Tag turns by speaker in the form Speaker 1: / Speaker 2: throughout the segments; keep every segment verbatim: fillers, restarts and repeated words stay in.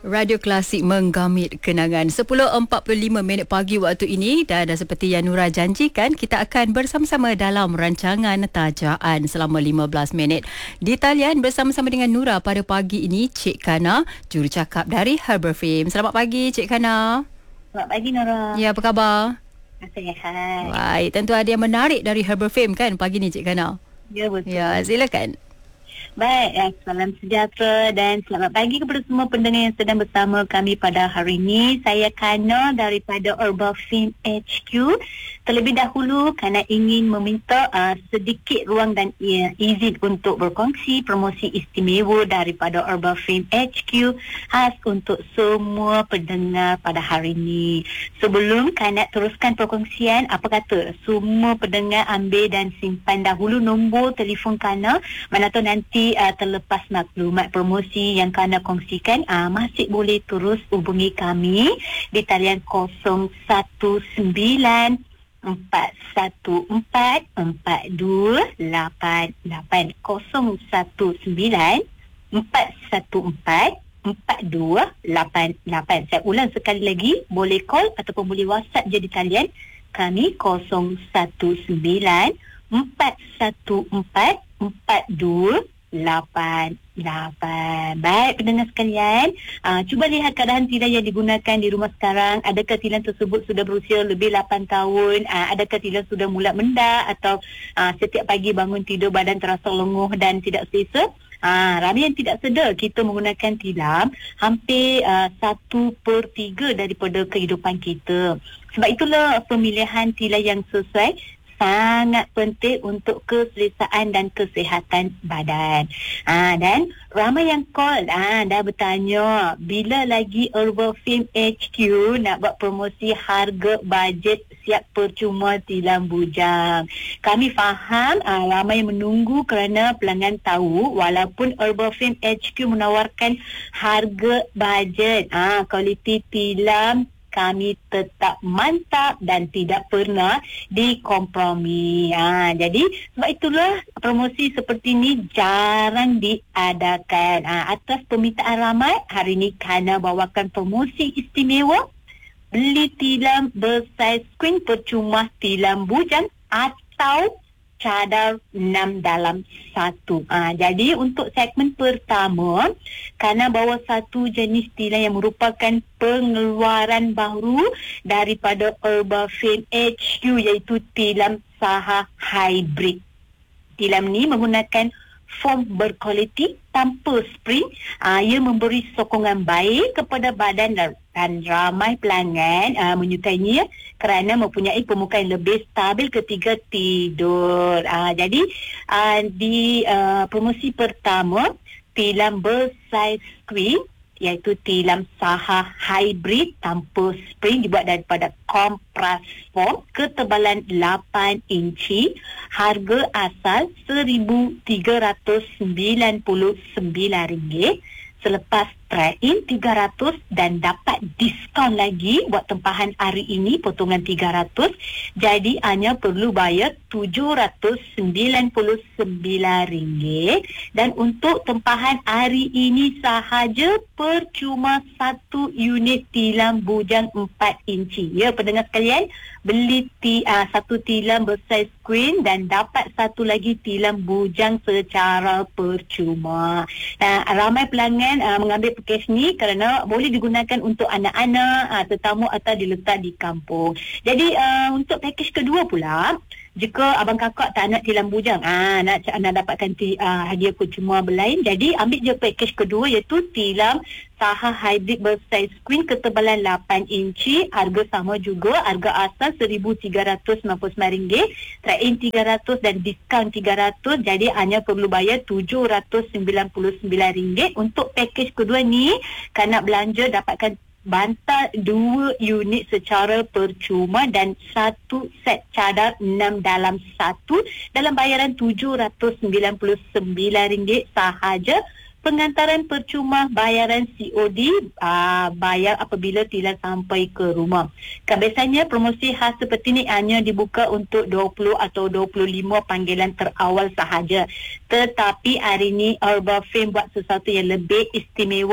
Speaker 1: Radio Klasik menggamit kenangan. sepuluh empat puluh lima minit pagi waktu ini, dan seperti yang Nura janjikan, kita akan bersama-sama dalam rancangan Tajaan selama lima belas minit. Di talian bersama-sama dengan Nura pada pagi ini, Cik Kana, jurucakap dari Herbal-Fame. Selamat pagi, Cik Kana.
Speaker 2: Selamat pagi, Nura.
Speaker 1: Ya, apa khabar?
Speaker 2: Sihat.
Speaker 1: Baik, tentu ada yang menarik dari Herbal-Fame kan pagi ni, Cik Kana?
Speaker 2: Ya, betul.
Speaker 1: Ya, silakan.
Speaker 2: Baik, ya, salam sejahtera dan selamat pagi kepada semua pendengar yang sedang bersama kami pada hari ini. Saya Kana daripada Herbal-Fame H Q. Terlebih dahulu, Kana ingin meminta uh, sedikit ruang dan uh, izin untuk berkongsi promosi istimewa daripada Herbal-Fame H Q khas untuk semua pendengar pada hari ini. Sebelum Kana teruskan perkongsian, apa kata semua pendengar ambil dan simpan dahulu nombor telefon Kana, mana tahu nanti Uh, terlepas maklumat promosi yang Kana kongsikan, uh, masih boleh terus hubungi kami di talian kosong satu sembilan empat satu empat empat dua lapan lapan kosong satu sembilan empat satu empat empat dua lapan lapan. Saya ulang sekali lagi, boleh call ataupun boleh WhatsApp je di talian kami kosong satu sembilan empat satu empat empat dua lapan lapan. Baik pendengar sekalian, uh, cuba lihat keadaan tilam yang digunakan di rumah sekarang. Adakah tilam tersebut sudah berusia lebih lapan tahun? Uh, adakah tilam sudah mula mendak? Atau uh, setiap pagi bangun tidur badan terasa lenguh dan tidak selesa? Ah, ramai yang tidak sedar kita menggunakan tilam hampir uh, satu per tiga daripada kehidupan kita. Sebab itulah pemilihan tilam yang sesuai sangat penting untuk keselesaan dan kesihatan badan. Ah, dan ramai yang call ah, dah bertanya bila lagi Herbal-Fame H Q nak buat promosi harga bajet siap percuma tilam bujang. Kami faham ah, ramai yang menunggu kerana pelanggan tahu walaupun Herbal-Fame H Q menawarkan harga bajet, ah, kualiti tilam kami tetap mantap dan tidak pernah dikompromi. Ha, jadi sebab itulah promosi seperti ini jarang diadakan. Ha, atas permintaan ramai, hari ini Kana bawakan promosi istimewa. Beli tilam bersaiz queen percuma tilam bujang atau cadar enam dalam satu. Ha, jadi untuk segmen pertama, Kana bawa satu jenis tilam yang merupakan pengeluaran baru daripada Herbal-Fame H Q, iaitu tilam saha hybrid. Tilam ni menggunakan foam berkualiti tanpa spring. Uh, ia memberi sokongan baik kepada badan dan, dan ramai pelanggan uh, menyukainya kerana mempunyai permukaan lebih stabil ketika tidur. Uh, jadi uh, di uh, promosi pertama, tilam bersaiz queen iaitu tilam saha hybrid tanpa spring dibuat daripada kompras foam, ketebalan lapan inci, harga asal seribu tiga ratus sembilan puluh sembilan ringgit. Selepas trade-in tiga ratus dan dapat diskaun lagi buat tempahan hari ini potongan tiga ratus, jadi hanya perlu bayar tujuh ratus sembilan puluh sembilan ringgit. Dan untuk tempahan hari ini sahaja percuma satu unit tilam bujang empat inci. Ya pendengar sekalian, beli ti, uh, satu tilam bersaiz queen dan dapat satu lagi tilam bujang secara percuma. Uh, ramai pelanggan uh, mengambil package ni kerana boleh digunakan untuk anak-anak, uh, tetamu atau diletak di kampung. Jadi uh, untuk package kedua pula, jika abang kakak tak nak tilam bujang, ah nak nak dapatkan ti, uh, hadiah percuma berlain, jadi ambil je package kedua iaitu tilam saha hybrid bersaiz queen ketebalan lapan inci, harga sama juga, harga asal seribu tiga ratus sembilan puluh sembilan ringgit, trade-in tiga ratus dan diskaun tiga ratus, jadi hanya perlu bayar tujuh ratus sembilan puluh sembilan ringgit. Untuk package kedua ni, kan nak belanja dapatkan bantal dua unit secara percuma dan satu set cadar enam dalam satu dalam bayaran tujuh ratus sembilan puluh sembilan ringgit sahaja. Pengantaran percuma, bayaran C O D uh, bayar apabila tilam sampai ke rumah. Kan biasanya promosi khas seperti ini hanya dibuka untuk dua puluh atau dua puluh lima panggilan terawal sahaja. Tetapi hari ini Herbal-Fame buat sesuatu yang lebih istimewa.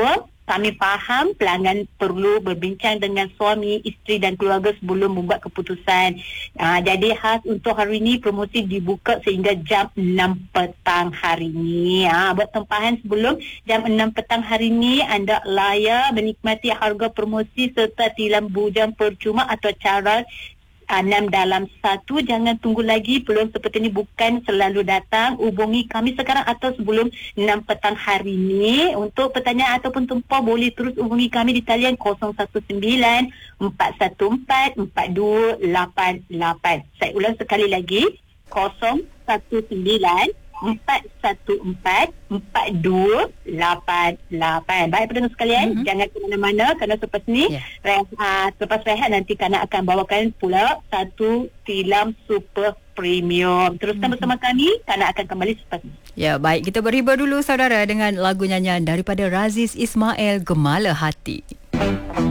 Speaker 2: Kami faham pelanggan perlu berbincang dengan suami, isteri dan keluarga sebelum membuat keputusan. Uh, jadi khas untuk hari ini promosi dibuka sehingga jam enam petang hari ini. Uh, buat tempahan sebelum jam enam petang hari ini, anda layak menikmati harga promosi serta tilam bujang percuma atau cara enam dalam satu. Jangan tunggu lagi, peluang seperti ini bukan selalu datang. Hubungi kami sekarang atau sebelum enam petang hari ini. Untuk pertanyaan ataupun tempah boleh terus hubungi kami di talian kosong satu sembilan empat satu empat empat dua lapan lapan. Saya ulang sekali lagi, kosong satu sembilan empat satu empat empat dua lapan lapan. Baik pendengar sekalian, mm-hmm. jangan ke mana-mana kerana selepas ni yeah. rehat, uh, selepas rehat nanti Kana akan bawakan pula satu tilam super premium. Teruskan mm-hmm. bersama kami, Kana akan kembali selepas ni.
Speaker 1: Ya, baik, kita berhibur dulu saudara dengan lagu nyanyian daripada Raziz Ismail, Gemala Hati.